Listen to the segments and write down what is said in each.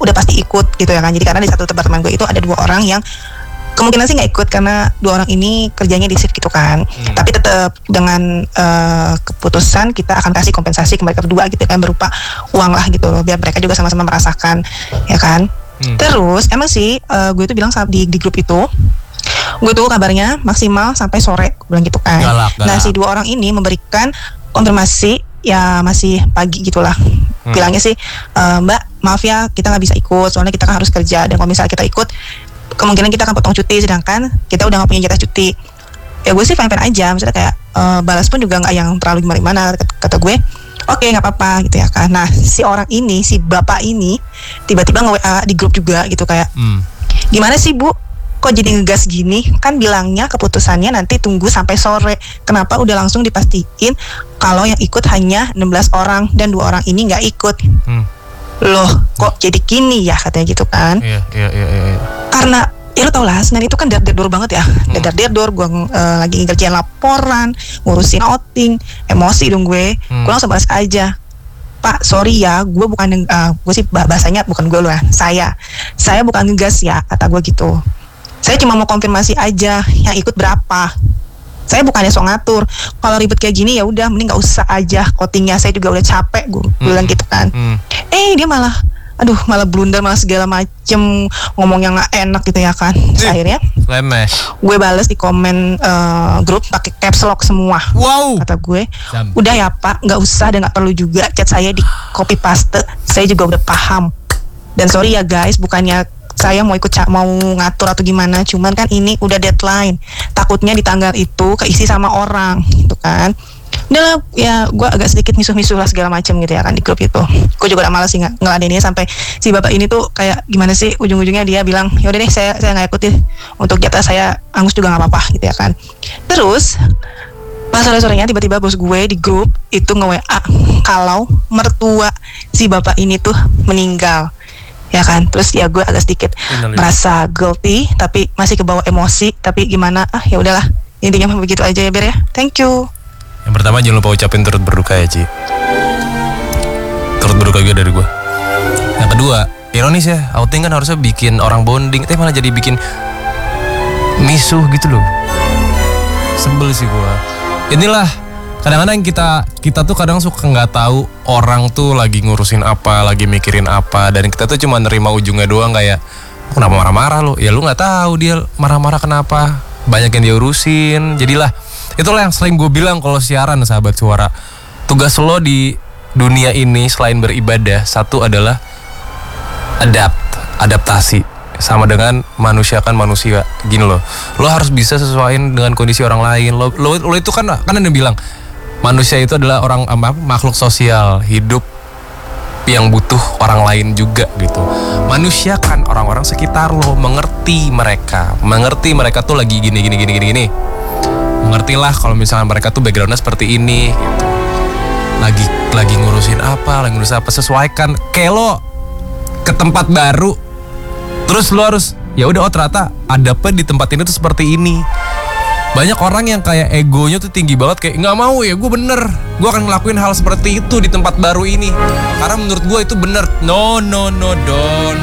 udah pasti ikut gitu ya kan. Jadi karena di satu departemen gue itu ada 2 orang yang kemungkinan sih nggak ikut karena 2 orang ini kerjanya di shift gitu kan. Tapi tetap dengan keputusan kita akan kasih kompensasi ke mereka berdua gitu kan, berupa uang lah gitu loh, biar mereka juga sama-sama merasakan ya kan. Terus emang sih gue tuh bilang di grup itu, gue tuh kabarnya maksimal sampai sore, gue bilang gitu kan. Galak. Nah si 2 orang ini memberikan konfirmasi ya masih pagi gitulah. Bilangnya sih, Mbak maaf ya kita nggak bisa ikut soalnya kita kan harus kerja, dan kalau misalnya kita ikut kemungkinan kita akan potong cuti, sedangkan kita udah nggak punya jatah cuti. Ya gue sih fine aja, maksudnya kayak balas pun juga nggak yang terlalu gimana, kata gue oke nggak apa-apa gitu ya kan. Nah si orang ini, si bapak ini tiba-tiba nge-WA di grup juga gitu kayak gimana sih Bu, kok jadi ngegas gini, kan bilangnya keputusannya nanti tunggu sampai sore, kenapa udah langsung dipastiin kalau yang ikut hanya 16 orang dan 2 orang ini nggak ikut. Loh kok jadi gini ya, katanya gitu kan. Iya. Karena ya lo tau lah, Senin itu kan dar-dar banget ya. Dar-dar gue lagi ngerjain laporan, ngurusin outing, emosi dong gue. Gue langsung balas aja, Pak sorry ya, gue bukan gue sih bahasanya bukan gue loh ya, saya bukan ngegas ya, kata gue gitu. Saya cuma mau konfirmasi aja yang ikut berapa. Saya bukannya sok ngatur. Kalau ribet kayak gini ya udah mending nggak usah aja votingnya. Saya juga udah capek, gue bilang gitu kan. Dia malah blunder, malah segala macem ngomong yang nggak enak gitu ya kan. Terus akhirnya gue bales di komen grup pakai caps lock semua. Wow. Kata gue, udah ya Pak, nggak usah dan nggak perlu juga chat saya di copy paste. Saya juga udah paham. Dan sorry ya guys, bukannya saya mau ngatur atau gimana, cuman kan ini udah deadline, takutnya di tanggal itu keisi sama orang gitu kan. Udah lah ya, gue agak sedikit misuh-misuh lah segala macam gitu ya kan di grup itu. Gue juga udah malas sih ngeladeninnya, sampai si bapak ini tuh kayak gimana sih, ujung-ujungnya dia bilang yaudah deh saya nggak ikut deh, untuk jatah saya angus juga nggak apa-apa gitu ya kan. Terus pas sore-sorenya tiba-tiba bos gue di grup itu nge-WA kalau mertua si bapak ini tuh meninggal ya kan. Terus ya gue agak sedikit merasa guilty, tapi masih kebawa emosi, tapi gimana, ya udahlah, intinya begitu aja ya Ber ya. Thank you. Yang pertama jangan lupa ucapin turut berduka ya Ci. Turut berduka juga dari gue. Yang kedua, ironis ya, outing kan harusnya bikin orang bonding, tapi malah jadi bikin misuh gitu loh. Sebel sih gue. Inilah kadang-kadang kita tuh kadang suka nggak tahu orang tuh lagi ngurusin apa, lagi mikirin apa, dan kita tuh cuma nerima ujungnya doang kayak kenapa marah-marah lo? Ya lu nggak tahu dia marah-marah kenapa, banyak yang dia urusin. Jadilah itulah yang sering gue bilang kalau siaran sahabat suara, tugas lo di dunia ini selain beribadah, satu adalah adaptasi sama dengan manusia kan manusia. Gini loh, lo harus bisa sesuaiin dengan kondisi orang lain. Lo itu kan ada yang bilang manusia itu adalah makhluk sosial, hidup yang butuh orang lain juga gitu. Manusia kan orang-orang sekitar lo, mengerti mereka tuh lagi gini. Mengertilah kalau misalnya mereka tuh backgroundnya seperti ini gitu. Lagi ngurusin apa, sesuaikan. Kayak lo ke tempat baru, terus lo harus ya udah ternyata adabnya di tempat ini tuh seperti ini. Banyak orang yang kayak egonya tuh tinggi banget, kayak nggak mau ya gue bener, gue akan ngelakuin hal seperti itu di tempat baru ini karena menurut gue itu bener. No, don't.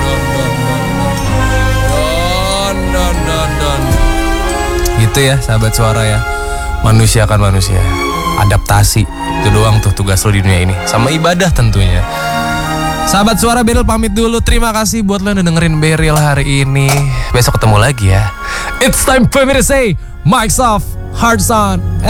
Gitu ya sahabat suara ya, manusia kan manusia, adaptasi itu doang tuh tugas lo di dunia ini, sama ibadah tentunya. Sahabat suara, Beril pamit dulu. Terima kasih buat lo yang dengerin Beril hari ini. Besok ketemu lagi ya. It's time for me to say, Mic's off, hearts on,